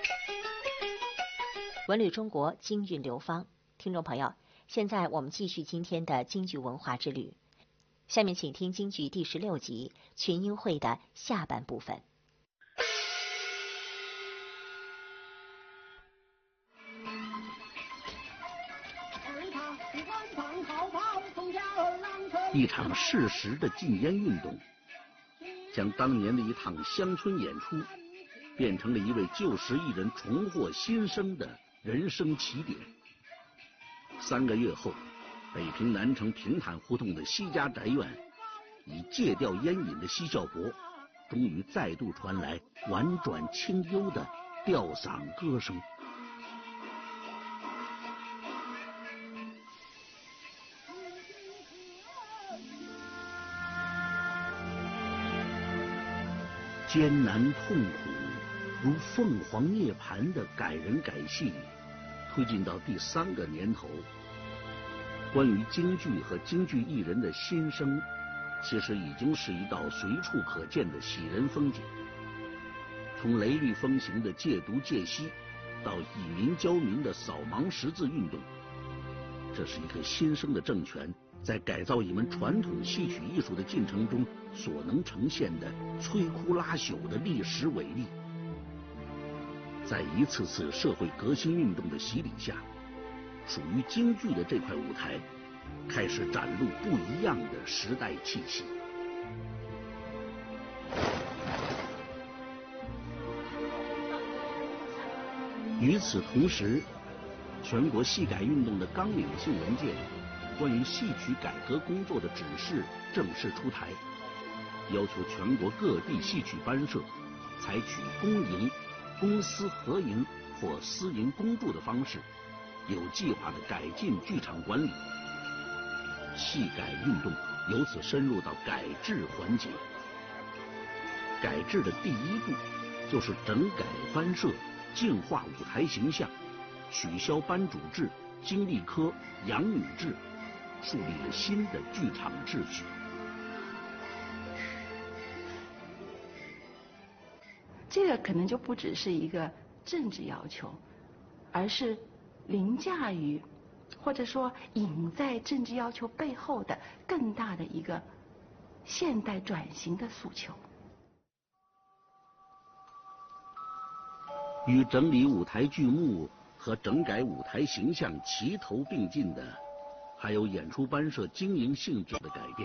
文旅中国，京韵流芳。听众朋友，现在我们继续今天的京剧文化之旅。下面请听京剧第16集《群英会》的下半部分。 一场适时的禁烟运动，将当年的一趟乡村演出，变成了一位旧时艺人重获新生的人生起点。3个月后，北平南城平坦胡同的西家宅院，以戒掉烟瘾的奚孝伯，终于再度传来婉转清幽的吊嗓歌声。艰难痛苦，如凤凰涅槃的改人改戏，推进到第3个年头。关于京剧和京剧艺人的心声，其实已经是一道随处可见的喜人风景。从雷厉风行的戒毒戒吸，到以民教民的扫盲识字运动，这是一个新生的政权在改造一门传统戏曲艺术的进程中所能呈现的摧枯拉朽的历史伟力。在一次次社会革新运动的洗礼下，属于京剧的这块舞台开始展露不一样的时代气息。与此同时，全国戏改运动的纲领性文件关于戏曲改革工作的指示正式出台，要求全国各地戏曲班社采取公营、公私合营或私营公助的方式，有计划地改进剧场管理。戏改运动由此深入到改制环节。改制的第1步就是整改班社，净化舞台形象，取消班主制、经历科、养女制，树立了新的剧场秩序。 这个可能就不只是一个政治要求，而是凌驾于或者说隐在政治要求背后的更大的一个现代转型的诉求。 与整理舞台剧目和整改舞台形象齐头并进的，还有演出班社经营性质的改变。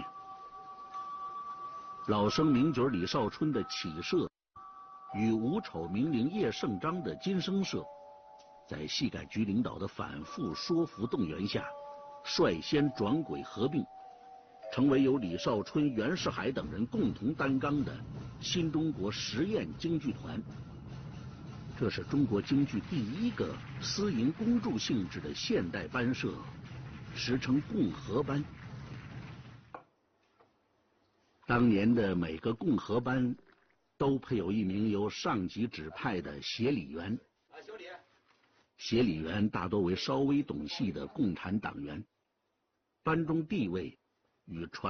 老生名角李少春的启社与武丑名伶叶圣章的金声社，在戏改局领导的反复说服动员下，率先转轨合并，成为由李少春、袁世海等人共同担纲的新中国实验京剧团。这是中国京剧第1个私营公助性质的现代班社，时称共和班。当年的每个共和班都配有一名由上级指派的协理员。协理员大多为稍微懂戏的共产党员，班中地位与传